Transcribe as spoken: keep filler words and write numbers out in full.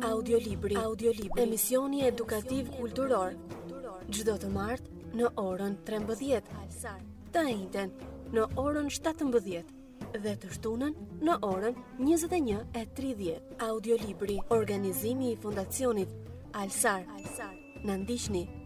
Audiolibri. Audiolibri. Emisioni edukativ kulturor. Çdo të martë në orën trembëdhjetë. Të njëjtën në orën shtatëmbëdhjetë dhe të shtunën në orën njëzet e një e tridhjetë. Audiolibri. Organizimi i Fundacionit Alsar. Na ndiqni